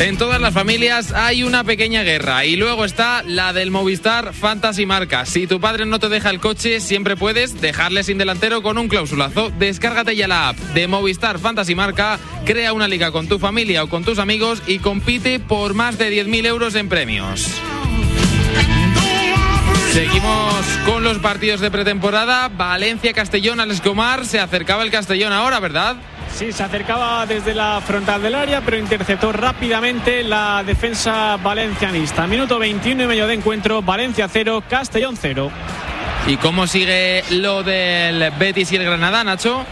En todas las familias hay una pequeña guerra y luego está la del Movistar Fantasy Marca. Si tu padre no te deja el coche, siempre puedes dejarle sin delantero con un clausulazo. Descárgate ya la app de Movistar Fantasy Marca, crea una liga con tu familia o con tus amigos y compite por más de 10.000 euros en premios. Seguimos con los partidos de pretemporada. Valencia-Castellón, Alex Comar. Se acercaba el Castellón ahora, ¿verdad? Sí, se acercaba desde la frontal del área, pero interceptó rápidamente la defensa valencianista. Minuto 21 y medio de encuentro, Valencia 0, Castellón 0. ¿Y cómo sigue lo del Betis y el Granada, Nacho?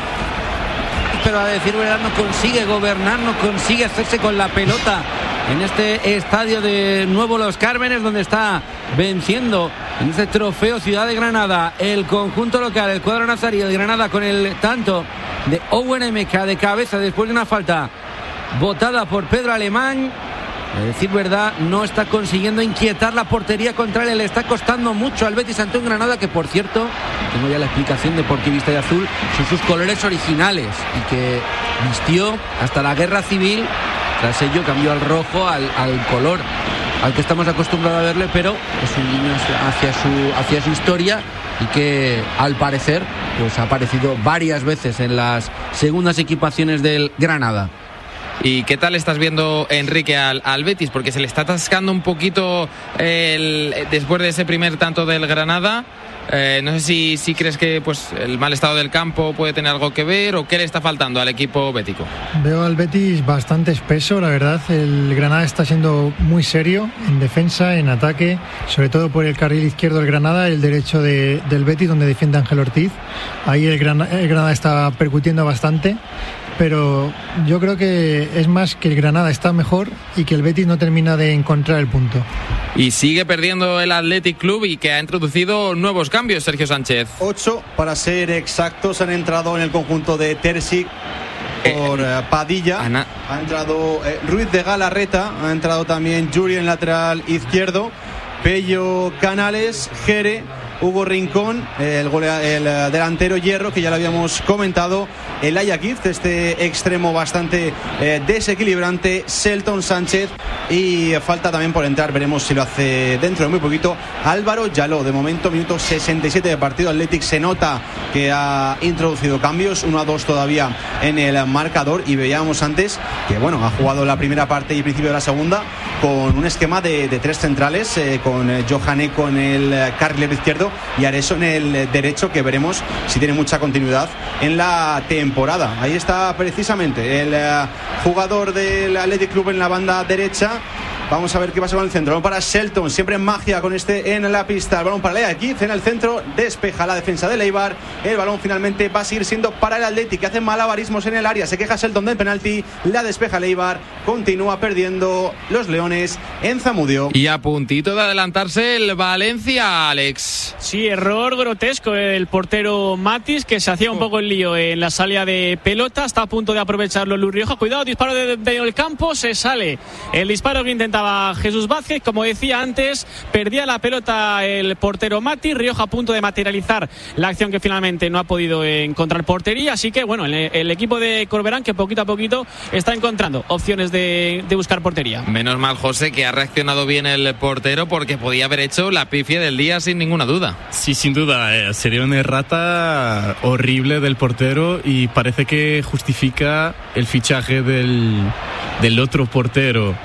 Pero a decir verdad no consigue gobernar, no consigue hacerse con la pelota en este estadio de Nuevo Los Cármenes, donde está venciendo en este trofeo Ciudad de Granada el conjunto local, el cuadro nazarí de Granada, con el tanto de Owen Emeka de cabeza después de una falta botada por Pedro Alemán. A decir verdad, no está consiguiendo inquietar la portería contraria. Le está costando mucho al Betis ante un Granada que, por cierto, tengo ya la explicación deportivista de azul, son sus colores originales y que vistió hasta la guerra civil. Tras ello cambió al rojo, al color al que estamos acostumbrados a verle, pero es un guiño hacia su historia, y que al parecer pues ha aparecido varias veces en las segundas equipaciones del Granada. ¿Y qué tal estás viendo, Enrique, al Betis? Porque se le está atascando un poquito después de ese primer tanto del Granada. No sé si crees que pues el mal estado del campo puede tener algo que ver, o qué le está faltando al equipo bético. Veo al Betis bastante espeso, la verdad. El Granada está siendo muy serio en defensa, en ataque, sobre todo por el carril izquierdo del Granada, el derecho del Betis, donde defiende Ángel Ortiz. Ahí el Granada está percutiendo bastante, pero yo creo que es más que el Granada está mejor y que el Betis no termina de encontrar el punto. Y sigue perdiendo el Athletic Club, y que ha introducido nuevos cambios, Sergio Sánchez. 8, para ser exactos, han entrado en el conjunto de Terzic por Padilla. Ha entrado Ruiz de Galarreta, ha entrado también Yuri en lateral izquierdo, Pello Canales, Jere, Hugo Rincón, el delantero Hierro, que ya lo habíamos comentado, el Ayaquiz, este extremo bastante desequilibrante, Selton Sánchez, y falta también por entrar, veremos si lo hace dentro de muy poquito, Álvaro Yaló. De momento, minuto 67 de partido. Athletic se nota que ha introducido cambios, 1-2 todavía en el marcador, y veíamos antes que bueno, ha jugado la primera parte y el principio de la segunda con un esquema de 3 centrales, con Johané con el carrilero izquierdo y Areso en el derecho, que veremos si tiene mucha continuidad en la temporada. Ahí está precisamente el jugador del Athletic Club en la banda derecha. Vamos a ver qué pasa con el centro. Balón para Selton, siempre en magia con este en la pista. El balón para Ayaquiz en el centro, despeja la defensa de Eibar. El balón finalmente va a seguir siendo para el Athletic, que hace malabarismos en el área. Se queja Selton del penalti, la despeja Eibar. Continúa perdiendo los Leones en Zamudio. Y a puntito de adelantarse el Valencia, Alex. Sí, error grotesco el portero Matis, que se hacía un poco el lío en la salida de pelota. Está a punto de aprovecharlo Luis Rioja. Cuidado, disparo del campo, se sale el disparo que intentaba Jesús Vázquez. Como decía antes, perdía la pelota el portero Matis. Rioja a punto de materializar la acción, que finalmente no ha podido encontrar portería. Así que bueno, el equipo de Corberán, que poquito a poquito está encontrando opciones de buscar portería. Menos mal, José, que ha reaccionado bien el portero, porque podía haber hecho la pifia del día sin ninguna duda. Sí, sin duda, sería una errata horrible del portero, y parece que justifica el fichaje del otro portero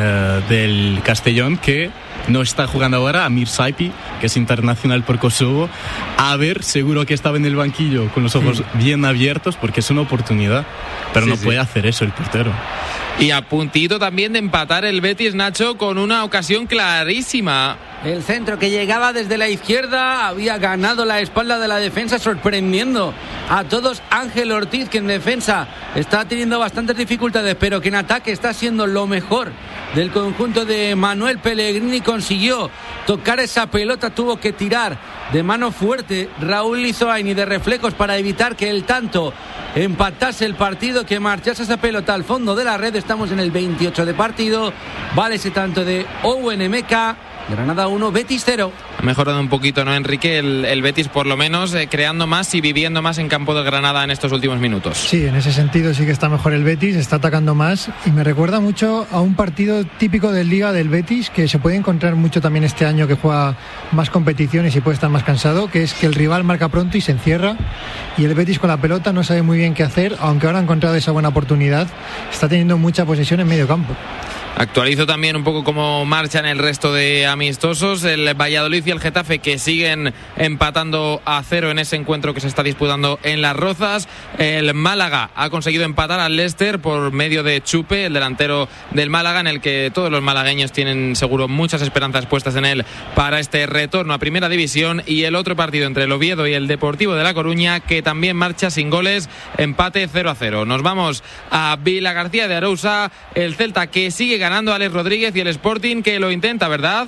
del Castellón, que no está jugando ahora, Amir Saipi, que es internacional por Kosovo. A ver, seguro que estaba en el banquillo con los ojos bien abiertos, porque es una oportunidad, pero no puede hacer eso el portero. Y a puntito también de empatar el Betis, Nacho, con una ocasión clarísima. El centro que llegaba desde la izquierda había ganado la espalda de la defensa, sorprendiendo a todos. Ángel Ortiz, que en defensa está teniendo bastantes dificultades, pero que en ataque está siendo lo mejor del conjunto de Manuel Pellegrini. Consiguió tocar esa pelota, tuvo que tirar de mano fuerte Raúl Lizoaini de reflejos para evitar que el tanto empatase el partido, que marchase esa pelota al fondo de la red. Estamos en el 28 de partido, vale ese tanto de Owen Emeka. Granada 1, Betis 0. Ha mejorado un poquito, ¿no, Enrique? El Betis, por lo menos, creando más y viviendo más en campo del Granada en estos últimos minutos. Sí, en ese sentido sí que está mejor el Betis, está atacando más y me recuerda mucho a un partido típico de Liga del Betis que se puede encontrar mucho también este año, que juega más competiciones y puede estar más cansado, que es que el rival marca pronto y se encierra y el Betis con la pelota no sabe muy bien qué hacer, aunque ahora ha encontrado esa buena oportunidad, está teniendo mucha posesión en medio campo. Actualizo también un poco cómo marchan el resto de amistosos. El Valladolid y el Getafe, que siguen empatando a 0 en ese encuentro que se está disputando en Las Rozas. El Málaga ha conseguido empatar al Leicester por medio de Chupe, el delantero del Málaga, en el que todos los malagueños tienen seguro muchas esperanzas puestas en él para este retorno a Primera División. Y el otro partido entre el Oviedo y el Deportivo de La Coruña, que también marcha sin goles, empate 0-0. Nos vamos a Vilagarcía de Arousa, el Celta, que sigue ganando a Alex Rodríguez, y el Sporting, que lo intenta, ¿verdad?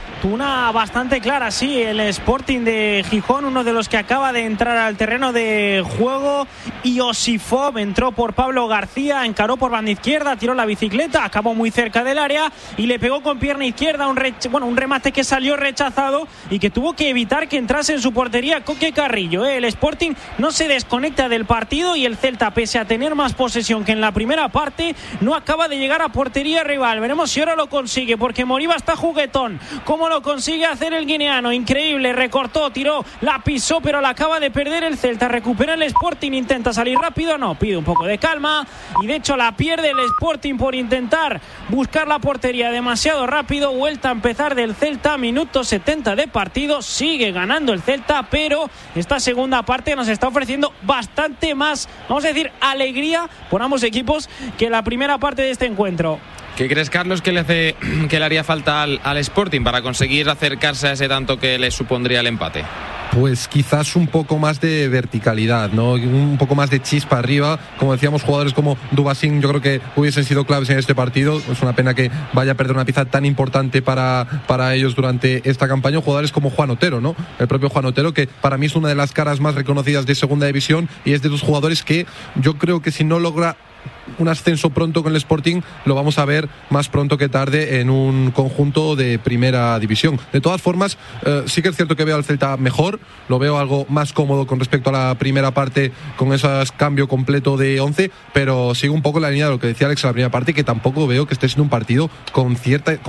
Una bastante clara, sí, el Sporting de Gijón, uno de los que acaba de entrar al terreno de juego. Iosifov entró por Pablo García, encaró por banda izquierda, tiró la bicicleta, acabó muy cerca del área y le pegó con pierna izquierda un remate que salió rechazado y que tuvo que evitar que entrase en su portería Coque Carrillo. El Sporting no se desconecta del partido y el Celta, pese a tener más posesión que en la primera parte, no acaba de llegar a portería rival. Veremos si ahora lo consigue, porque Moriba está juguetón. ¿Cómo lo consigue hacer el guineano? Increíble, recortó, tiró, la pisó, pero la acaba de perder el Celta. Recupera el Sporting, intenta salir rápido, no, pide un poco de calma y de hecho la pierde el Sporting por intentar buscar la portería demasiado rápido. Vuelta a empezar del Celta, minuto 70 de partido, sigue ganando el Celta, pero esta segunda parte nos está ofreciendo bastante más, vamos a decir, alegría por ambos equipos que la primera parte de este encuentro. ¿Qué crees, Carlos, que le haría falta al Sporting para conseguir acercarse a ese tanto que le supondría el empate? Pues quizás un poco más de verticalidad, ¿no? Un poco más de chispa arriba. Como decíamos, jugadores como Dubasín yo creo que hubiesen sido claves en este partido. Es una pena que vaya a perder una pieza tan importante para ellos durante esta campaña. Jugadores como Juan Otero, ¿no? El propio Juan Otero, que para mí es una de las caras más reconocidas de Segunda División y es de los jugadores que yo creo que si no logra un ascenso pronto con el Sporting, lo vamos a ver más pronto que tarde en un conjunto de Primera División. De todas formas, sí que es cierto que veo al Celta mejor, lo veo algo más cómodo con respecto a la primera parte, con ese cambio completo de 11, pero sigo un poco la línea de lo que decía Alex en la primera parte, que tampoco veo que esté siendo un partido con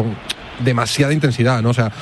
demasiada intensidad, ¿no? O sea,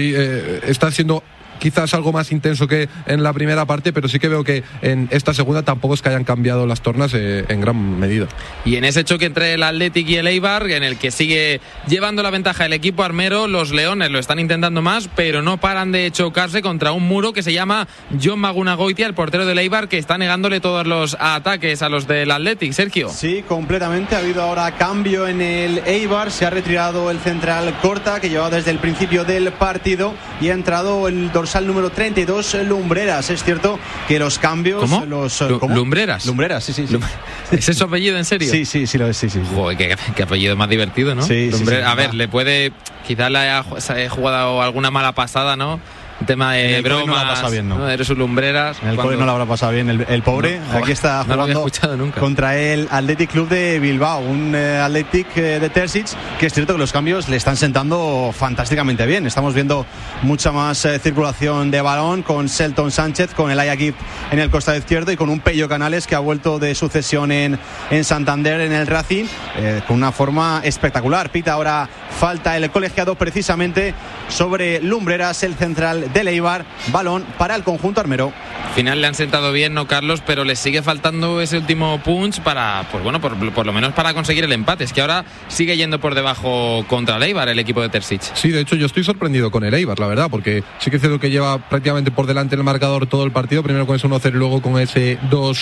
está siendo quizás algo más intenso que en la primera parte, pero sí que veo que en esta segunda tampoco es que hayan cambiado las tornas en gran medida. Y en ese choque entre el Athletic y el Eibar, en el que sigue llevando la ventaja el equipo armero, los leones lo están intentando más, pero no paran de chocarse contra un muro que se llama Jon Magunagoitia, el portero del Eibar, que está negándole todos los ataques a los del Athletic. Sergio. Sí, completamente. Ha habido ahora cambio en el Eibar, se ha retirado el central Corta, que llevaba desde el principio del partido, y ha entrado el dorsal número 32, Lumbreras. Es cierto que los cambios... ¿Cómo? ¿Cómo? ¿Lumbreras? Lumbreras, sí. ¿Ese es su apellido, en serio? Sí, lo es, sí. Joder, qué apellido más divertido, ¿no? Sí. A ver, le puede... Quizás le haya jugado alguna mala pasada, ¿no? Un tema de bromas, no la ha pasado bien, ¿no? Eres un Lumbreras. En el cole no la habrá pasado bien el pobre. No, aquí está jugando, no lo había escuchado nunca, contra el Athletic Club de Bilbao, un Athletic de Terzic, que es cierto que los cambios le están sentando fantásticamente bien. Estamos viendo mucha más circulación de balón, con Selton Sánchez, con el Ayakip en el costado izquierdo y con un Pello Canales que ha vuelto de sucesión en Santander, en el Racing, con una forma espectacular. Pita ahora falta el colegiado precisamente sobre Lumbreras, el central del Eibar. Balón para el conjunto armero. Al final le han sentado bien, ¿no, Carlos? Pero le sigue faltando ese último punch para, pues bueno, por lo menos para conseguir el empate. Es que ahora sigue yendo por debajo contra el Eibar, el equipo de Terzic. Sí, de hecho yo estoy sorprendido con el Eibar, la verdad, porque sí que es cierto que lleva prácticamente por delante el marcador todo el partido, primero con ese 1-0 y luego con ese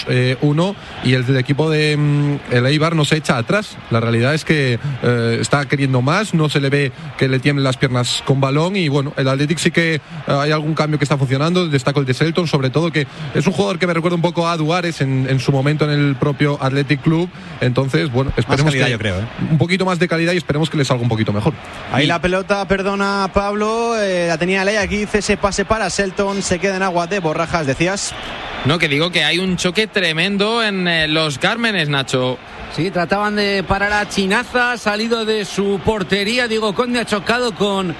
2-1, y el equipo de el Eibar no se echa atrás. La realidad es que está queriendo más, no se le ve que le tiemblen las piernas con balón, y bueno, el Athletic sí que hay algún cambio que está funcionando. Destaco el de Selton, sobre todo, que es un jugador que me recuerda un poco a Duárez en su momento en el propio Athletic Club. Entonces, bueno, esperemos calidad, que yo creo, un poquito más de calidad, y esperemos que le salga un poquito mejor. Ahí la pelota, perdona Pablo, la tenía Ley aquí, ese pase para Selton, se queda en agua de Borrajas, decías. No, que digo que hay un choque tremendo en los Cármenes, Nacho. Sí, trataban de parar a Chinaza, salido de su portería. Diego Conde ha chocado con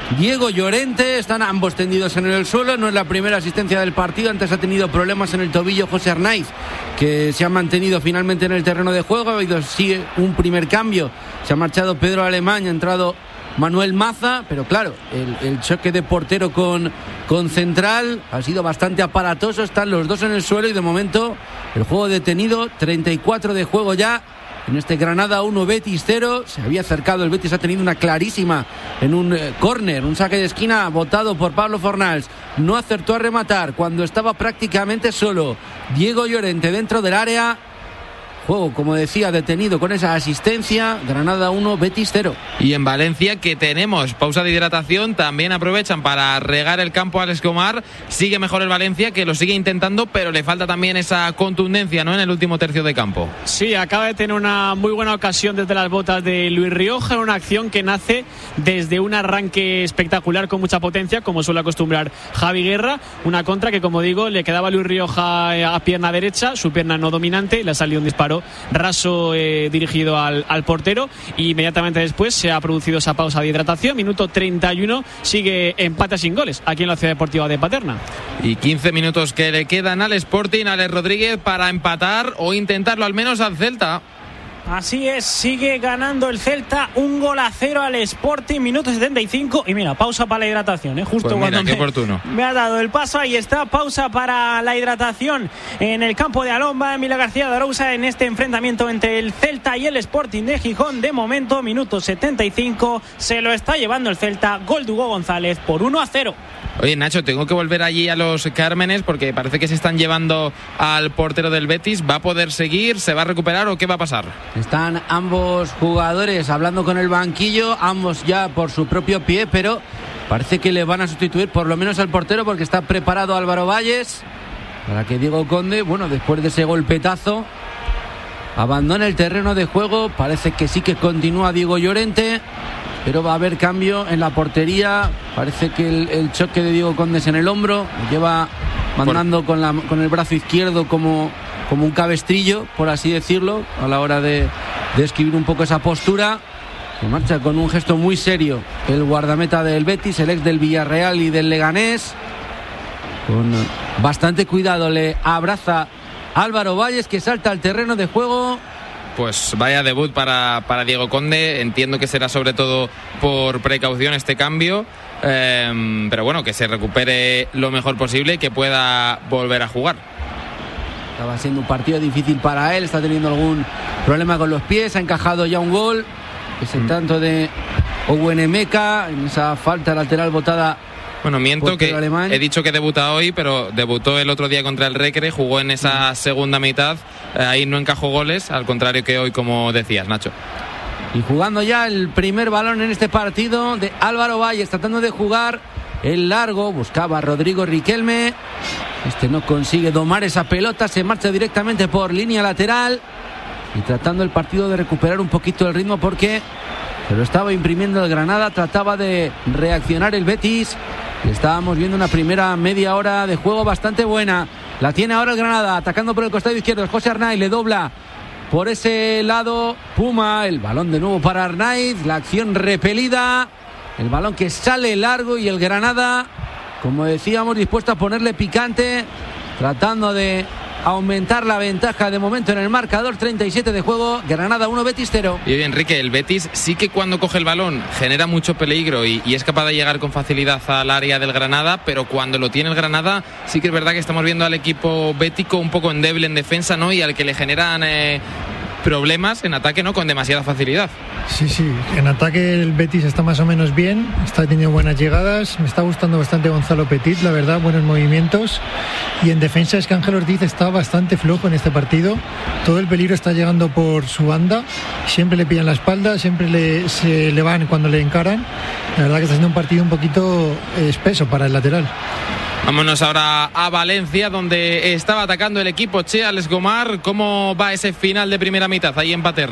Diego Llorente. Están ambos tendidos en el suelo. No es la primera asistencia del partido. Antes ha tenido problemas en el tobillo José Arnaiz, que se ha mantenido finalmente en el terreno de juego. Ha habido sí un primer cambio. Se ha marchado Pedro Alemán, ha entrado Manuel Maza, pero claro, el choque de portero con Central ha sido bastante aparatoso. Están los dos en el suelo y de momento el juego detenido. 34 de juego ya en este Granada 1, Betis 0. Se había acercado el Betis, ha tenido una clarísima en un córner, un saque de esquina botado por Pablo Fornals. No acertó a rematar cuando estaba prácticamente solo Diego Llorente dentro del área. Juego, como decía, detenido con esa asistencia. Granada 1, Betis 0. Y en Valencia, que tenemos pausa de hidratación, también aprovechan para regar el campo al Escomar. Sigue mejor el Valencia, que lo sigue intentando, pero le falta también esa contundencia, ¿no?, en el último tercio de campo. Sí, acaba de tener una muy buena ocasión desde las botas de Luis Rioja, en una acción que nace desde un arranque espectacular con mucha potencia, como suele acostumbrar Javi Guerra. Una contra que, como digo, le quedaba a Luis Rioja a pierna derecha, su pierna no dominante, y le ha salido un disparo raso dirigido al portero, y inmediatamente después se ha producido esa pausa de hidratación. Minuto 31, sigue empate sin goles aquí en la Ciudad Deportiva de Paterna. Y 15 minutos que le quedan al Sporting, Alex Rodríguez, para empatar o intentarlo al menos al Celta. Así es, sigue ganando el Celta 1-0 al Sporting, minuto 75. Y mira, pausa para la hidratación, justo pues mira, cuando me ha dado el paso. Ahí está, pausa para la hidratación en el campo de Alomba. Emilia García de Arousa en este enfrentamiento entre el Celta y el Sporting de Gijón. De momento, minuto 75, se lo está llevando el Celta. Gol de Hugo González por 1-0. Oye, Nacho, tengo que volver allí a los Cármenes porque parece que se están llevando al portero del Betis. ¿Va a poder seguir? ¿Se va a recuperar o qué va a pasar? Están ambos jugadores hablando con el banquillo, ambos ya por su propio pie, pero parece que le van a sustituir por lo menos al portero, porque está preparado Álvaro Valles para que Diego Conde, bueno, después de ese golpetazo, abandone el terreno de juego. Parece que sí que continúa Diego Llorente, pero va a haber cambio en la portería. Parece que el choque de Diego Conde es en el hombro, lo lleva mandando con el brazo izquierdo como un cabestrillo, por así decirlo, a la hora de escribir un poco esa postura. Se marcha con un gesto muy serio el guardameta del Betis, el ex del Villarreal y del Leganés. Con bastante cuidado le abraza Álvaro Valles, que salta al terreno de juego. Pues vaya debut para Diego Conde. Entiendo que será sobre todo por precaución este cambio, pero bueno, que se recupere lo mejor posible y que pueda volver a jugar. Estaba siendo un partido difícil para él, está teniendo algún problema con los pies, ha encajado ya un gol, ese tanto de Owen Emeka en esa falta lateral botada. Bueno, miento, que alemán. He dicho que debuta hoy, pero debutó el otro día contra el Recre, jugó en esa segunda mitad, ahí no encajó goles, al contrario que hoy, como decías, Nacho. Y jugando ya el primer balón en este partido de Álvaro Valles, tratando de jugar el largo, buscaba a Rodrigo Riquelme. No consigue domar esa pelota, se marcha directamente por línea lateral y tratando el partido de recuperar un poquito el ritmo, porque se lo estaba imprimiendo el Granada. Trataba de reaccionar el Betis y estábamos viendo una primera media hora de juego bastante buena. La tiene ahora el Granada, atacando por el costado izquierdo. José Arnaiz le dobla por ese lado Puma, el balón de nuevo para Arnaiz, la acción repelida, el balón que sale largo y el Granada, como decíamos, dispuesto a ponerle picante, tratando de aumentar la ventaja de momento en el marcador. 37 de juego, Granada 1, Betis 0. Y bien, Enrique, el Betis sí que cuando coge el balón genera mucho peligro y es capaz de llegar con facilidad al área del Granada, pero cuando lo tiene el Granada sí que es verdad que estamos viendo al equipo bético un poco endeble en defensa, ¿no? Y al que le generan problemas en ataque, ¿no?, con demasiada facilidad. Sí, en ataque el Betis está más o menos bien, está teniendo buenas llegadas, me está gustando bastante Gonzalo Petit, la verdad, buenos movimientos, y en defensa es que Ángel Ortiz está bastante flojo en este partido, todo el peligro está llegando por su banda, siempre le pillan la espalda, siempre se le van cuando le encaran, la verdad que está siendo un partido un poquito espeso para el lateral. Vámonos ahora a Valencia, donde estaba atacando el equipo Che Alex Gomar. ¿Cómo va ese final de primera mitad ahí en Paterna?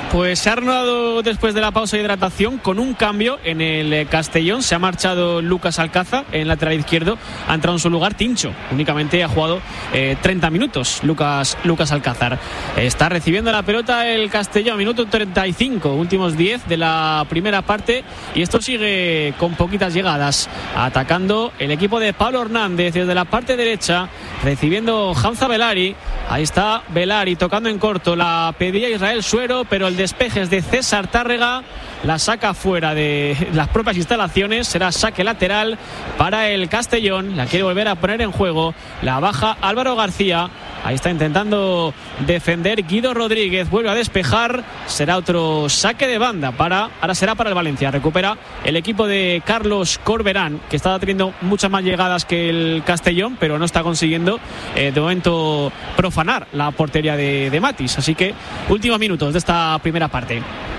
Pues se ha reanudado después de la pausa de hidratación con un cambio en el Castellón. Se ha marchado Lucas Alcázar en lateral izquierdo. Ha entrado en su lugar Tincho. Únicamente ha jugado 30 minutos Lucas Alcázar. Está recibiendo la pelota el Castellón. Minuto 35, últimos 10 de la primera parte. Y esto sigue con poquitas llegadas. Atacando el equipo de Pablo Hernández desde la parte derecha. Recibiendo Hamza Belari. Ahí está Belari tocando en corto. La pedía Israel Suero, pero el despeje es de César Tárrega. La saca fuera de las propias instalaciones. Será saque lateral para el Castellón. La quiere volver a poner en juego. La baja Álvaro García. Ahí está intentando defender Guido Rodríguez. Vuelve a despejar. Será otro saque de banda. Ahora será para el Valencia. Recupera el equipo de Carlos Corberán, que está teniendo muchas más llegadas que el Castellón, pero no está consiguiendo de momento profanar la portería de Matis. Así que últimos minutos de esta primera parte.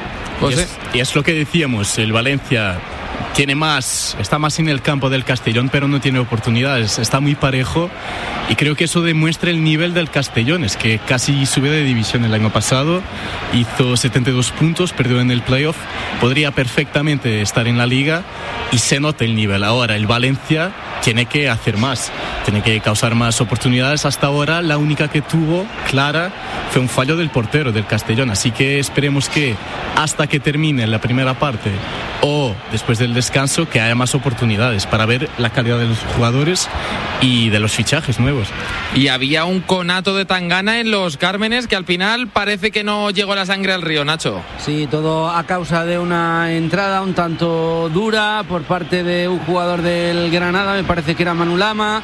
Y es lo que decíamos, el Valencia está más en el campo del Castellón, pero no tiene oportunidades, está muy parejo, y creo que eso demuestra el nivel del Castellón. Es que casi subió de división el año pasado, hizo 72 puntos, perdió en el playoff, podría perfectamente estar en la liga y se nota el nivel. Ahora el Valencia tiene que hacer más, tiene que causar más oportunidades. Hasta ahora la única que tuvo clara fue un fallo del portero del Castellón, así que esperemos que hasta que termine la primera parte o después del descanso que haya más oportunidades para ver la calidad de los jugadores y de los fichajes nuevos. Y había un conato de Tangana en los Cármenes que al final parece que no llegó la sangre al río, Nacho. Sí, todo a causa de una entrada un tanto dura por parte de un jugador del Granada, me parece que era Manu Lama.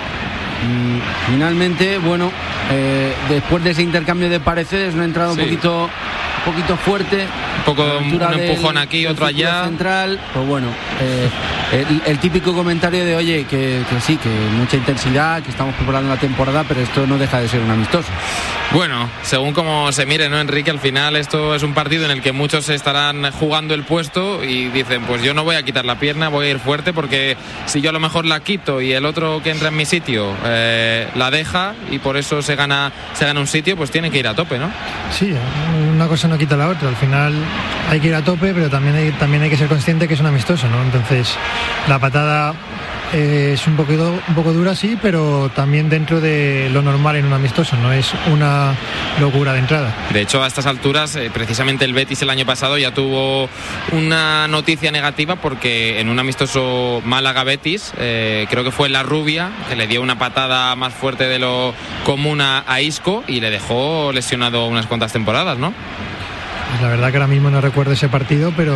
Finalmente, bueno, después de ese intercambio de pareceres, una entrada un poquito fuerte, un empujón aquí, otro allá central. Pues bueno, el típico comentario de oye, que sí, que mucha intensidad, que estamos preparando la temporada, pero esto no deja de ser un amistoso. Bueno, según como se mire, ¿no, Enrique? Al final esto es un partido en el que muchos estarán jugando el puesto y dicen, pues yo no voy a quitar la pierna, voy a ir fuerte, porque si yo a lo mejor la quito y el otro que entra en mi sitio la deja y por eso se gana un sitio, pues tiene que ir a tope, ¿no? Sí, una cosa no quita la otra. Al final hay que ir a tope, pero también hay que ser consciente que es un amistoso, ¿no? Entonces la patada es un poco dura, sí, pero también dentro de lo normal en un amistoso, no es una locura de entrada. De hecho, a estas alturas, precisamente el Betis el año pasado ya tuvo una noticia negativa, porque en un amistoso Málaga-Betis, creo que fue La Rubia, que le dio una patada más fuerte de lo común a Isco y le dejó lesionado unas cuantas temporadas, ¿no? Pues la verdad que ahora mismo no recuerdo ese partido, pero...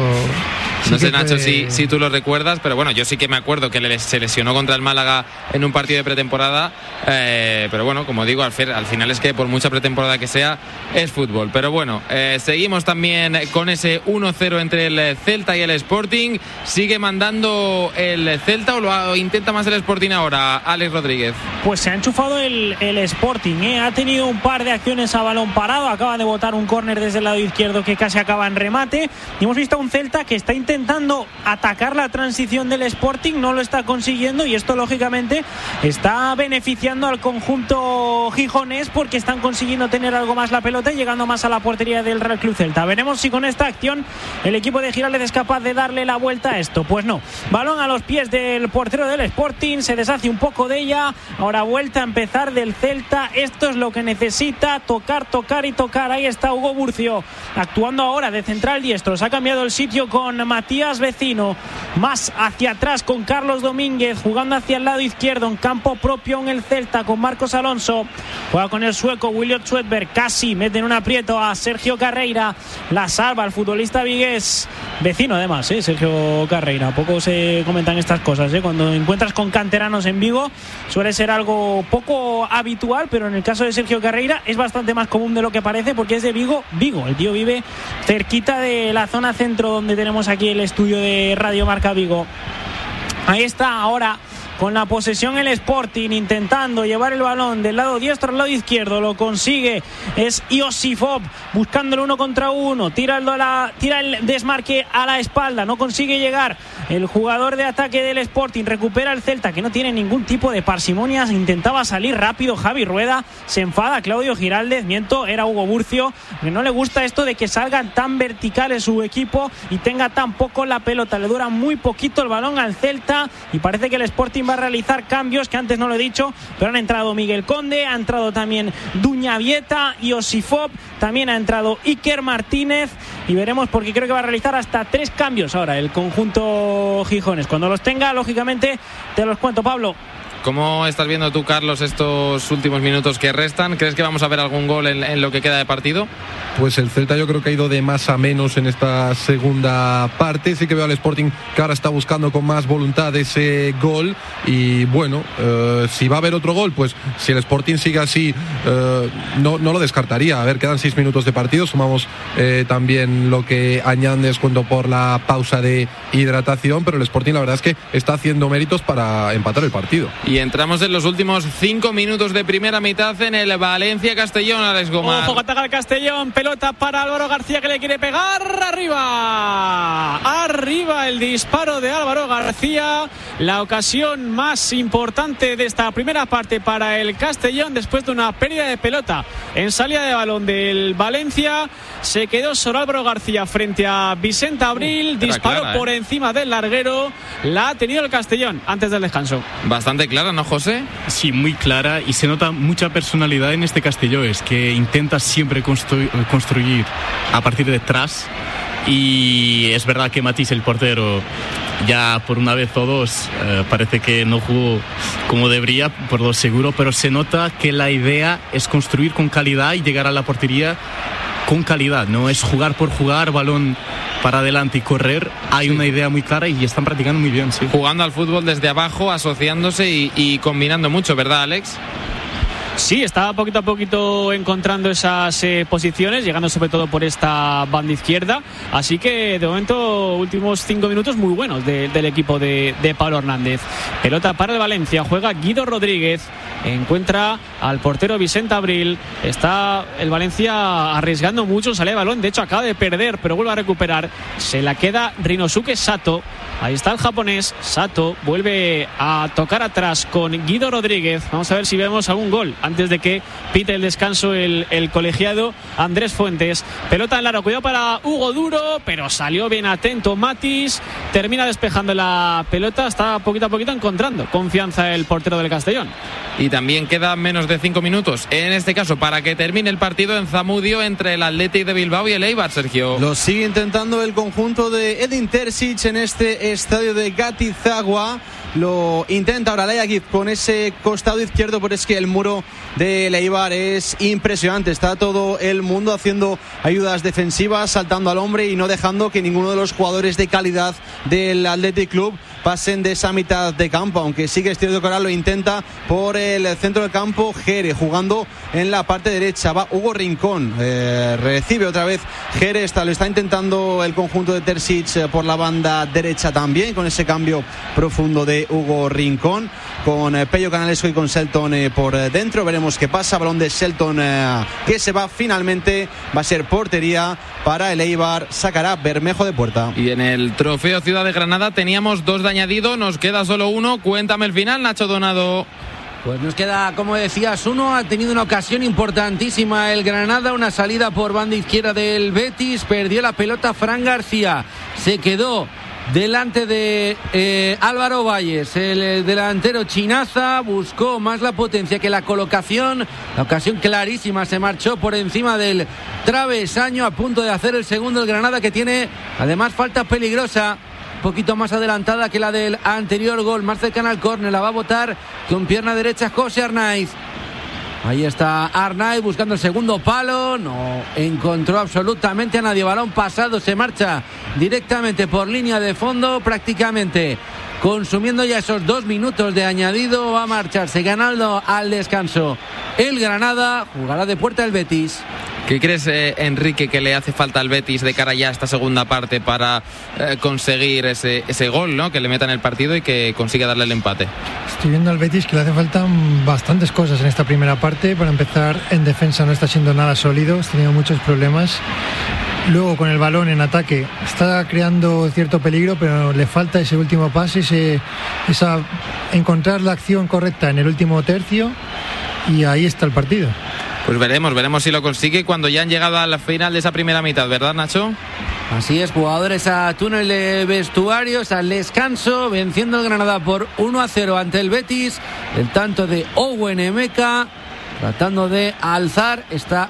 No sé, Nacho, si tú lo recuerdas, pero bueno, yo sí que me acuerdo que se lesionó contra el Málaga en un partido de pretemporada, pero bueno, como digo, al final es que por mucha pretemporada que sea, es fútbol. Pero bueno, seguimos también con ese 1-0 entre el Celta y el Sporting. ¿Sigue mandando el Celta o lo intenta más el Sporting ahora, Alex Rodríguez? Pues se ha enchufado el Sporting, ha tenido un par de acciones a balón parado, acaba de botar un córner desde el lado izquierdo que casi acaba en remate, y hemos visto a un Celta que está intentando atacar la transición del Sporting, no lo está consiguiendo, y esto lógicamente está beneficiando al conjunto gijonés, porque están consiguiendo tener algo más la pelota y llegando más a la portería del Real Club Celta. Veremos si con esta acción el equipo de Giraldez es capaz de darle la vuelta a esto. Pues no, balón a los pies del portero del Sporting, se deshace un poco de ella, ahora vuelta a empezar del Celta. Esto es lo que necesita, tocar y tocar. Ahí está Hugo Burcio actuando ahora de central diestro, se ha cambiado el sitio con Matías Vecino, más hacia atrás con Carlos Domínguez, jugando hacia el lado izquierdo en campo propio en el Celta con Marcos Alonso, juega con el sueco Williot Schwedberg, casi mete en un aprieto a Sergio Carreira, la salva el futbolista vigués, Vecino además, Sergio Carreira, poco se comentan estas cosas, cuando encuentras con canteranos en Vigo suele ser algo poco habitual, pero en el caso de Sergio Carreira es bastante más común de lo que parece, porque es de Vigo, el tío vive cerquita de la zona centro donde tenemos aquí el estudio de Radio Marca Vigo. Ahí está ahora con la posesión el Sporting, intentando llevar el balón del lado diestro al lado izquierdo. Lo consigue, es Iosifov buscando el 1 contra 1, tira el desmarque a la espalda, no consigue llegar el jugador de ataque del Sporting. Recupera el Celta, que no tiene ningún tipo de parsimonias, intentaba salir rápido Javi Rueda, se enfada Claudio Giraldez, era Hugo Burcio, que no le gusta esto de que salgan tan verticales su equipo y tenga tan poco la pelota. Le dura muy poquito el balón al Celta y parece que el Sporting va a realizar cambios, que antes no lo he dicho, pero han entrado Miguel Conde, ha entrado también Duñavieta y Osifov, también ha entrado Iker Martínez, y veremos, porque creo que va a realizar hasta 3 cambios ahora el conjunto gijones. Cuando los tenga, lógicamente te los cuento, Pablo. ¿Cómo estás viendo tú, Carlos, estos últimos minutos que restan? ¿Crees que vamos a ver algún gol en lo que queda de partido? Pues el Celta yo creo que ha ido de más a menos en esta segunda parte. Sí que veo al Sporting que ahora está buscando con más voluntad ese gol. Y bueno, si va a haber otro gol, pues si el Sporting sigue así, no lo descartaría. A ver, quedan 6 minutos de partido. Sumamos también lo que añaden descuento por la pausa de hidratación. Pero el Sporting la verdad es que está haciendo méritos para empatar el partido. Y entramos en los últimos 5 minutos de primera mitad en el Valencia-Castellón, Alex Gomar. Ojo, que ataca el Castellón, pelota para Álvaro García, que le quiere pegar, arriba el disparo de Álvaro García, la ocasión más importante de esta primera parte para el Castellón, después de una pérdida de pelota en salida de balón del Valencia. Se quedó solo Álvaro García frente a Vicente Abril, disparó clara, por encima del larguero, la ha tenido el Castellón antes del descanso. Bastante clara, ¿no, José? Sí, muy clara, y se nota mucha personalidad en este Castellón, es que intenta siempre construir a partir de atrás, y es verdad que Matís, el portero, ya por una vez o dos parece que no jugó como debería, por lo seguro, pero se nota que la idea es construir con calidad y llegar a la portería con calidad, no es jugar por jugar, balón para adelante y correr. Hay una idea muy clara y están practicando muy bien. Sí. Jugando al fútbol desde abajo, asociándose y combinando mucho, ¿verdad, Alex? Sí, está poquito a poquito encontrando esas posiciones, llegando sobre todo por esta banda izquierda. Así que de momento, últimos 5 minutos muy buenos del equipo de Pablo Hernández. Pelota para el Valencia, juega Guido Rodríguez, encuentra al portero Vicente Abril. Está el Valencia arriesgando mucho, sale de balón, de hecho acaba de perder, pero vuelve a recuperar. Se la queda Rinosuke Sato. Ahí está el japonés, Sato vuelve a tocar atrás con Guido Rodríguez. Vamos a ver si vemos algún gol antes de que pite el descanso el colegiado Andrés Fuentes. Pelota en largo, cuidado para Hugo Duro, pero salió bien atento Matís, termina despejando la pelota, está poquito a poquito encontrando confianza el portero del Castellón. Y también quedan menos de 5 minutos, en este caso, para que termine el partido en Zamudio entre el Athletic de Bilbao y el Eibar, Sergio. Lo sigue intentando el conjunto de Edin Terzic en este estadio de Gatizagua. Lo intenta ahora Layagiz con ese costado izquierdo, pero es que el muro de Eibar es impresionante. Está todo el mundo haciendo ayudas defensivas, saltando al hombre y no dejando que ninguno de los jugadores de calidad del Athletic Club pasen de esa mitad de campo, aunque sí que es cierto que ahora lo intenta por el centro del campo Jere, jugando en la parte derecha. Va Hugo Rincón, recibe otra vez Jere, lo está intentando el conjunto de Terzic por la banda derecha también, con ese cambio profundo de Hugo Rincón, con Pello Canalesco y con Shelton por dentro. Veremos qué pasa. Balón de Shelton que se va finalmente, va a ser portería para el Eibar, sacará Bermejo de puerta. Y en el trofeo Ciudad de Granada teníamos 2 de añadido, nos queda solo 1. Cuéntame el final, Nacho Donado. Pues nos queda, como decías, 1. Ha tenido una ocasión importantísima el Granada, una salida por banda izquierda del Betis, perdió la pelota Fran García, se quedó delante de Álvaro Valles, el delantero chinaza, buscó más la potencia que la colocación. La ocasión clarísima, se marchó por encima del travesaño, a punto de hacer el segundo el Granada, que tiene además falta peligrosa, un poquito más adelantada que la del anterior gol, más cercana al córner. La va a botar con pierna derecha José Arnaiz. Ahí está Arnaiz buscando el segundo palo, no encontró absolutamente a nadie. Balón pasado, se marcha directamente por línea de fondo, prácticamente consumiendo ya esos 2 minutos de añadido. Va a marcharse ganando al descanso el Granada, jugará de puerta el Betis. ¿Qué crees, Enrique, que le hace falta al Betis de cara ya a esta segunda parte para conseguir ese gol, ¿no?, que le meta en el partido y que consiga darle el empate? Estoy viendo al Betis que le hace falta bastantes cosas en esta primera parte. Para empezar, en defensa no está siendo nada sólido, está teniendo muchos problemas. Luego, con el balón en ataque, está creando cierto peligro, pero le falta ese último pase, encontrar la acción correcta en el último tercio, y ahí está el partido. Pues veremos si lo consigue cuando ya han llegado a la final de esa primera mitad, ¿verdad, Nacho? Así es, jugadores a túnel de vestuarios, al descanso, venciendo el Granada por 1-0 ante el Betis. El tanto de Owen Emeka, tratando de alzar esta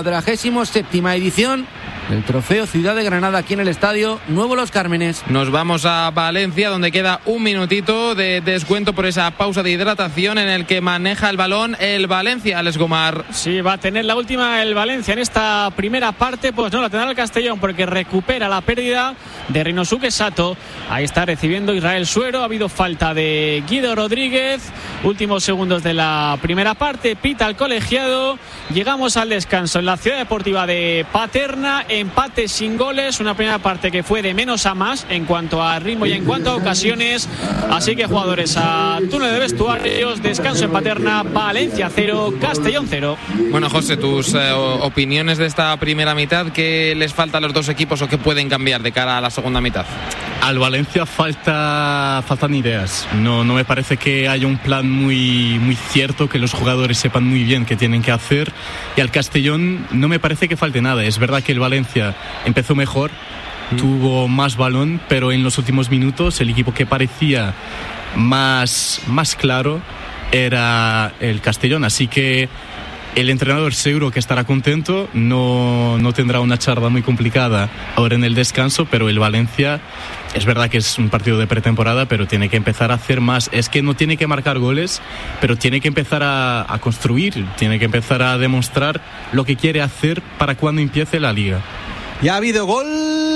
47ª edición del Trofeo Ciudad de Granada aquí en el Estadio Nuevo Los Cármenes. Nos vamos a Valencia, donde queda un minutito de descuento por esa pausa de hidratación en el que maneja el balón el Valencia, Alex Gomar. Sí, va a tener la última el Valencia en esta primera parte, pues no la tendrá el Castellón porque recupera la pérdida de Rinosuke Sato. Ahí está recibiendo Israel Suero, ha habido falta de Guido Rodríguez. Últimos segundos de la primera parte, pita el colegiado. Llegamos al descanso en la Ciudad Deportiva de Paterna. Empate sin goles, una primera parte que fue de menos a más en cuanto a ritmo y en cuanto a ocasiones. Así que jugadores a túnel de vestuarios, descanso en Paterna, Valencia 0, Castellón 0. Bueno, José, tus opiniones de esta primera mitad, ¿qué les falta a los dos equipos o qué pueden cambiar de cara a la segunda mitad? Al Valencia faltan ideas. No me parece que haya un plan muy cierto, que los jugadores sepan muy bien qué tienen que hacer. Y al Castellón no me parece que falte nada. Es verdad que el Valencia empezó mejor, tuvo más balón, pero en los últimos minutos el equipo que parecía más claro era el Castellón. Así que el entrenador seguro que estará contento, no tendrá una charla muy complicada ahora en el descanso, pero el Valencia, es verdad que es un partido de pretemporada, pero tiene que empezar a hacer más. Es que no tiene que marcar goles, pero tiene que empezar a construir, tiene que empezar a demostrar lo que quiere hacer para cuando empiece la liga. Ya ha habido gol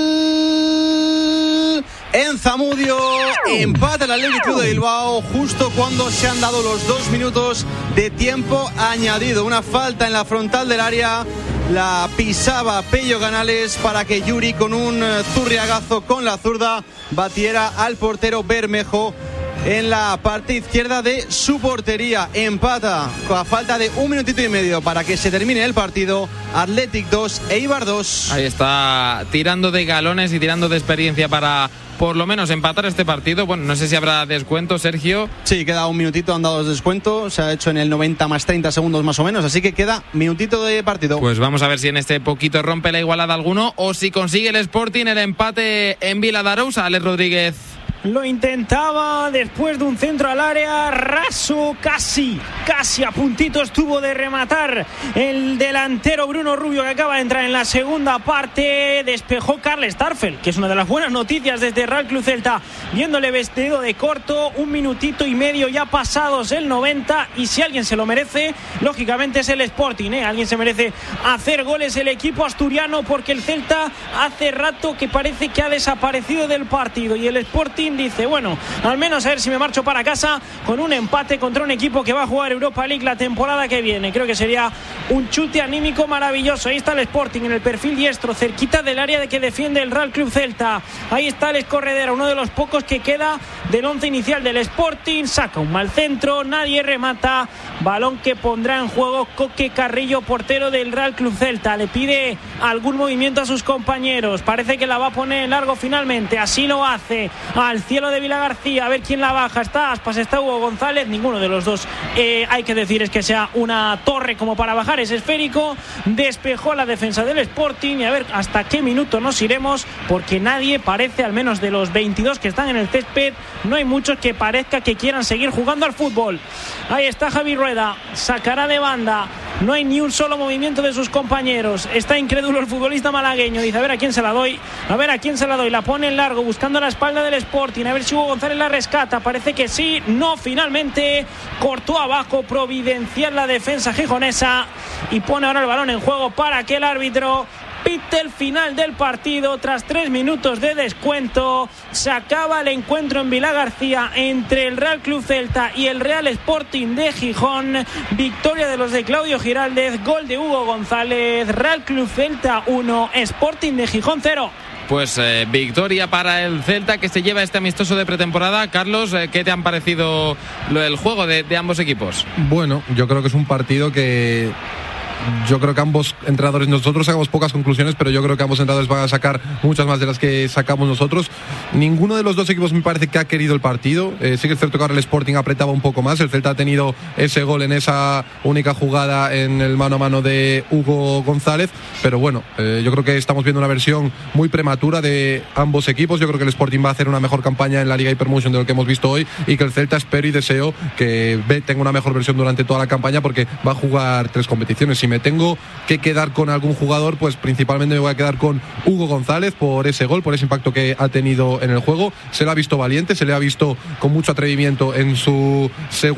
en Zamudio, empata el Athletic Club de Bilbao justo cuando se han dado los 2 minutos de tiempo añadido. Una falta en la frontal del área, la pisaba Pello Canales para que Yuri, con un zurriagazo con la zurda, batiera al portero Bermejo en la parte izquierda de su portería. Empata a falta de 1 minutito y medio para que se termine el partido. Athletic 2, Eibar 2. Ahí está, tirando de galones y tirando de experiencia para por lo menos empatar este partido. Bueno, no sé si habrá descuento, Sergio. Sí, queda 1 minutito, han dado los descuentos. Se ha hecho en el 90 más 30 segundos más o menos, así que queda minutito de partido. Pues vamos a ver si en este poquito rompe la igualada alguno o si consigue el Sporting el empate en Vila de Arousa. Alex Rodríguez. Lo intentaba después de un centro al área raso, casi a puntito estuvo de rematar el delantero Bruno Rubio, que acaba de entrar en la segunda parte. Despejó Carles Tarfel, que es una de las buenas noticias desde Real Club Celta, viéndole vestido de corto. 1 minutito y medio ya pasados el 90, y si alguien se lo merece, lógicamente es el Sporting, Alguien se merece hacer goles, el equipo asturiano, porque el Celta hace rato que parece que ha desaparecido del partido, y el Sporting dice, bueno, al menos a ver si me marcho para casa con un empate contra un equipo que va a jugar Europa League la temporada que viene. Creo que sería un chute anímico maravilloso. Ahí está el Sporting en el perfil diestro, cerquita del área de que defiende el Real Club Celta. Ahí está el Escorredera, uno de los pocos que queda del once inicial del Sporting. Saca un mal centro, nadie remata. Balón que pondrá en juego Coque Carrillo, portero del Real Club Celta. Le pide algún movimiento a sus compañeros. Parece que la va a poner en largo finalmente. Así lo hace. Al cielo de Vilagarcía, a ver quién la baja. Está Aspas, está Hugo González. Ninguno de los dos, hay que decir, es que sea una torre como para bajar. Es esférico. Despejó la defensa del Sporting, y a ver hasta qué minuto nos iremos, porque nadie parece, al menos de los 22 que están en el césped, no hay muchos que parezca que quieran seguir jugando al fútbol. Ahí está Javi Rueda, sacará de banda. No hay ni un solo movimiento de sus compañeros. Está incrédulo el futbolista malagueño. Dice, a ver a quién se la doy. La pone en largo, buscando la espalda del Sporting. A ver si Hugo González la rescata. Parece que sí. No, finalmente cortó abajo. Providencial la defensa gijonesa. Y pone ahora el balón en juego para que el árbitro Pite el final del partido tras 3 minutos de descuento. Se acaba el encuentro en Vilagarcía entre el Real Club Celta y el Real Sporting de Gijón. Victoria de los de Claudio Giraldez, gol de Hugo González. Real Club Celta 1, Sporting de Gijón 0. Pues victoria para el Celta, que se lleva este amistoso de pretemporada. Carlos, ¿qué te han parecido el juego de ambos equipos? Bueno, yo creo que es un partido que... Yo creo que ambos entrenadores, nosotros sacamos pocas conclusiones, pero yo creo que ambos entrenadores van a sacar muchas más de las que sacamos nosotros. Ninguno de los dos equipos me parece que ha querido el partido. Sí que es cierto que ahora el Sporting apretaba un poco más. El Celta ha tenido ese gol en esa única jugada en el mano a mano de Hugo González, pero bueno, yo creo que estamos viendo una versión muy prematura de ambos equipos. Yo creo que el Sporting va a hacer una mejor campaña en la Liga Hypermotion de lo que hemos visto hoy, y que el Celta espero y deseo que tenga una mejor versión durante toda la campaña, porque va a jugar 3 competiciones. Si me tengo que quedar con algún jugador, pues principalmente me voy a quedar con Hugo González por ese gol, por ese impacto que ha tenido en el juego. Se le ha visto valiente, se le ha visto con mucho atrevimiento en su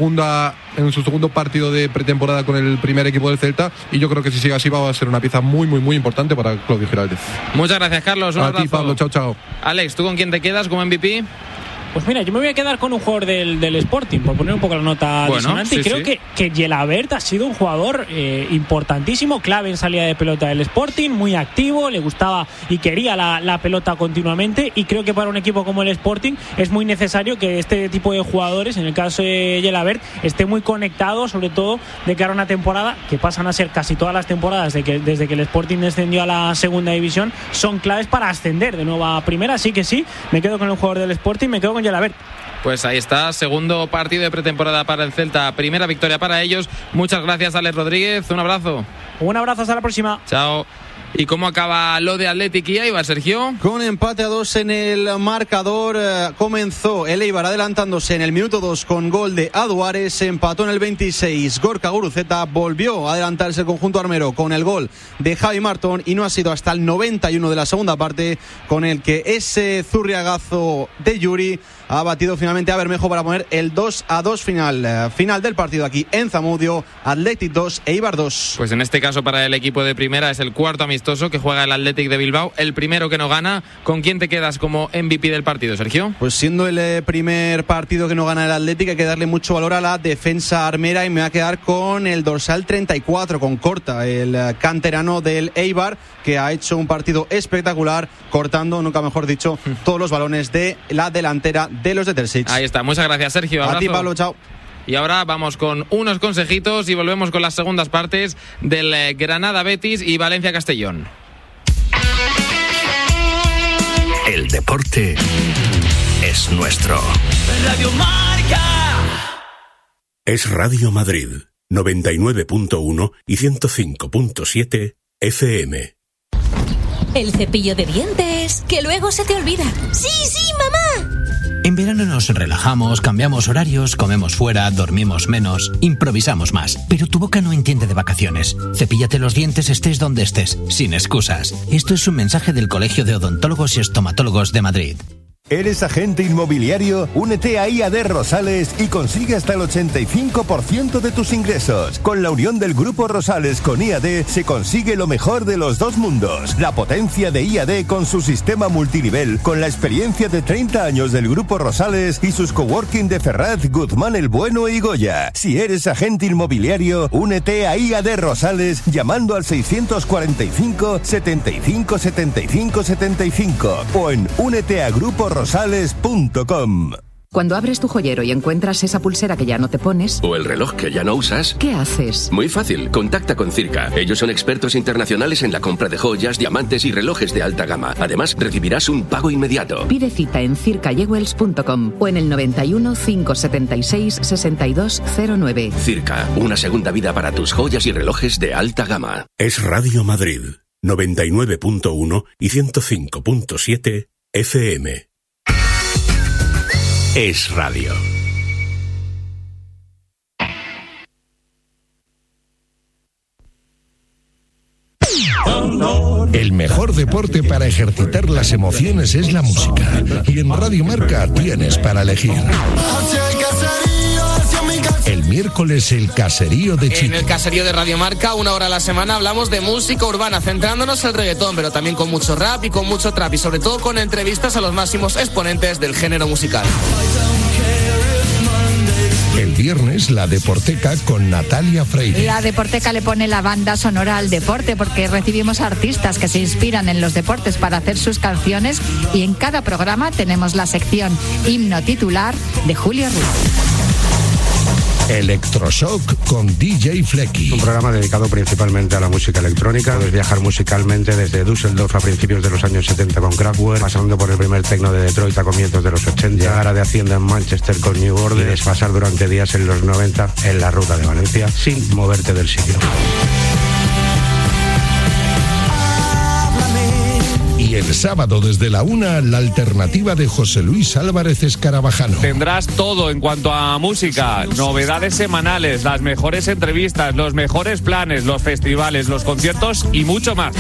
segundo partido de pretemporada con el primer equipo del Celta, y yo creo que si sigue así va a ser una pieza muy muy muy importante para Claudio Giraldez. Muchas gracias, Carlos. Un abrazo. A ti, Pablo. Chao, chao. Alex, ¿tú con quién te quedas como MVP? Pues mira, yo me voy a quedar con un jugador del Sporting, por poner un poco la nota disonante. Sí, y creo que Gelabert ha sido un jugador importantísimo, clave en salida de pelota del Sporting, muy activo, le gustaba y quería la pelota continuamente, y creo que para un equipo como el Sporting es muy necesario que este tipo de jugadores, en el caso de Gelabert, esté muy conectado, sobre todo de cara a una temporada que pasan a ser casi todas las temporadas desde que el Sporting descendió a la segunda división, son claves para ascender de nuevo a primera. Así que sí, me quedo con el jugador del Sporting, me quedo con Gelabert. Pues ahí está, segundo partido de pretemporada para el Celta, primera victoria para ellos. Muchas gracias, Alex Rodríguez, un abrazo. Un abrazo, hasta la próxima. Chao. ¿Y cómo acaba lo de Athletic y Eibar, Sergio? Con empate a 2 en el marcador, comenzó el Eibar adelantándose en el minuto 2 con gol de Aduares, se empató en el 26 Gorka Guruceta, volvió a adelantarse el conjunto armero con el gol de Javi Martón, y no ha sido hasta el 91 de la segunda parte con el que ese zurriagazo de Yuri ha batido finalmente a Bermejo para poner el 2-2 final del partido aquí en Zamudio. Athletic 2, Eibar 2. Pues en este caso para el equipo de primera es el cuarto amistoso que juega el Athletic de Bilbao, el primero que no gana. ¿Con quién te quedas como MVP del partido, Sergio? Pues siendo el primer partido que no gana el Athletic, hay que darle mucho valor a la defensa armera, y me voy a quedar con el dorsal 34, con Corta, el canterano del Eibar, que ha hecho un partido espectacular, cortando, nunca mejor dicho, todos los balones de la delantera de los de Terzic. Ahí está, muchas gracias, Sergio. Abrazo. A ti, Pablo, chao. Y ahora vamos con unos consejitos y volvemos con las segundas partes del Granada Betis y Valencia Castellón. El deporte es nuestro. Radio Marca. Es Radio Madrid, 99.1 y 105.7 FM. El cepillo de dientes, que luego se te olvida. ¡Sí, mamá! En verano nos relajamos, cambiamos horarios, comemos fuera, dormimos menos, improvisamos más. Pero tu boca no entiende de vacaciones. Cepíllate los dientes estés donde estés, sin excusas. Esto es un mensaje del Colegio de Odontólogos y Estomatólogos de Madrid. ¿Eres agente inmobiliario? Únete a IAD Rosales y consigue hasta el 85% de tus ingresos. Con la unión del Grupo Rosales con IAD se consigue lo mejor de los dos mundos. La potencia de IAD con su sistema multinivel, con la experiencia de 30 años del Grupo Rosales y sus coworking de Ferraz, Guzmán el Bueno y Goya. Si eres agente inmobiliario, únete a IAD Rosales llamando al 645 75 75 75 o en úneteagruporosales.com. Cuando abres tu joyero y encuentras esa pulsera que ya no te pones, o el reloj que ya no usas, ¿qué haces? Muy fácil, contacta con Circa. Ellos son expertos internacionales en la compra de joyas, diamantes y relojes de alta gama. Además, recibirás un pago inmediato. Pide cita en circajewels.com o en el 91 576 6209. Circa, una segunda vida para tus joyas y relojes de alta gama. Es Radio Madrid, 99.1 y 105.7 FM. Es radio. El mejor deporte para ejercitar las emociones es la música. Y en Radio Marca tienes para elegir. El miércoles el caserío de Chico. En el caserío de Radio Marca, 1 hora a la semana, hablamos de música urbana, centrándonos en el reggaetón, pero también con mucho rap y con mucho trap, y sobre todo con entrevistas a los máximos exponentes del género musical. El viernes, la Deporteca con Natalia Freire. La Deporteca le pone la banda sonora al deporte porque recibimos artistas que se inspiran en los deportes para hacer sus canciones, y en cada programa tenemos la sección Himno Titular de Julio Ruiz. Electroshock con DJ Flecky. Un programa dedicado principalmente a la música electrónica. Puedes viajar musicalmente desde Düsseldorf a principios de los años 70 con Kraftwerk, pasando por el primer techno de Detroit a comienzos de los 80, llegar a de Hacienda en Manchester con New Order y desfasar durante días en los 90 en la ruta de Valencia sin moverte del sitio. Y el sábado desde la 1, la alternativa de José Luis Álvarez Escarabajano. Tendrás todo en cuanto a música, novedades semanales, las mejores entrevistas, los mejores planes, los festivales, los conciertos y mucho más.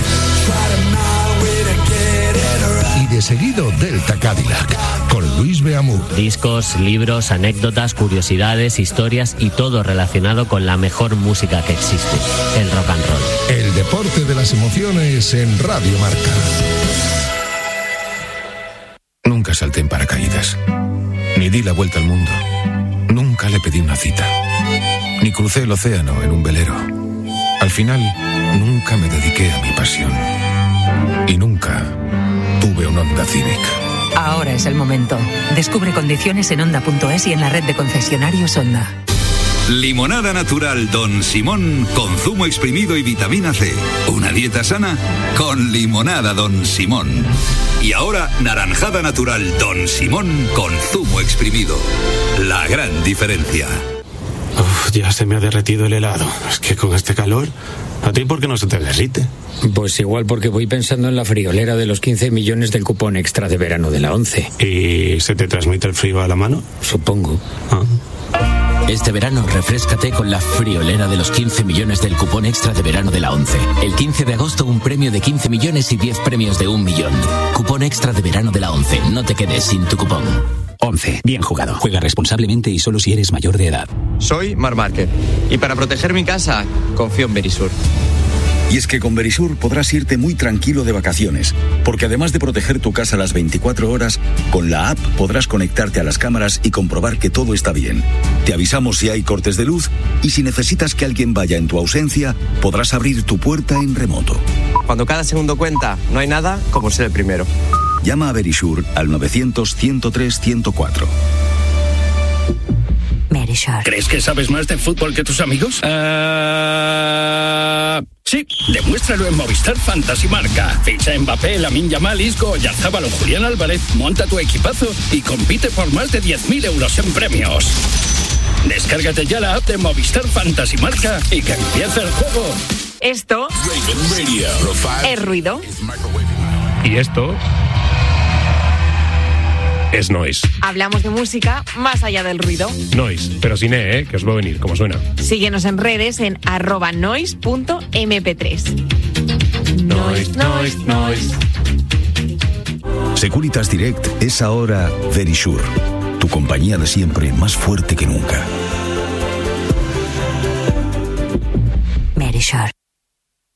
Y de seguido Delta Cadillac con Luis Beamú. Discos, libros, anécdotas, curiosidades, historias y todo relacionado con la mejor música que existe, el rock and roll. El deporte de las emociones en Radio Marca. Nunca salté en paracaídas, ni di la vuelta al mundo, nunca le pedí una cita, ni crucé el océano en un velero. Al final, nunca me dediqué a mi pasión y nunca tuve un Honda Civic. Ahora es el momento. Descubre condiciones en Honda.es y en la red de concesionarios Honda. Limonada natural Don Simón con zumo exprimido y vitamina C. Una dieta sana con limonada Don Simón. Y ahora naranjada natural Don Simón con zumo exprimido. La gran diferencia. Ya se me ha derretido el helado. Es que con este calor, ¿a ti por qué no se te derrite? Pues igual porque voy pensando en la friolera de los 15 millones del cupón extra de verano de la 11. ¿Y se te transmite el frío a la mano? Supongo. Este verano refréscate con la friolera de los 15 millones del cupón extra de verano de la 11. El 15 de agosto un premio de 15 millones y 10 premios de 1 millón. Cupón extra de verano de la 11. No te quedes sin tu cupón. 11. Bien jugado. Juega responsablemente y solo si eres mayor de edad. Soy Marc Márquez y para proteger mi casa confío en Verisur. Y es que con Verisur podrás irte muy tranquilo de vacaciones, porque además de proteger tu casa las 24 horas, con la app podrás conectarte a las cámaras y comprobar que todo está bien. Te avisamos si hay cortes de luz y si necesitas que alguien vaya en tu ausencia, podrás abrir tu puerta en remoto. Cuando cada segundo cuenta, no hay nada como ser el primero. Llama a Verisur al 900-103-104. ¿Crees que sabes más de fútbol que tus amigos? Sí, demuéstralo en Movistar Fantasy Marca. Ficha Mbappé, Lamine Yamal, Isco, Oyarzabal o Julián Álvarez, monta tu equipazo y compite por más de 10.000 euros en premios. Descárgate ya la app de Movistar Fantasy Marca y que empiece el juego. Esto es ruido. Y esto es noise. Hablamos de música más allá del ruido. Noise, pero sin que os va a venir, como suena. Síguenos en redes en @noise.mp3. Noise. Securitas Direct es ahora Verisure, tu compañía de siempre más fuerte que nunca. Verisure.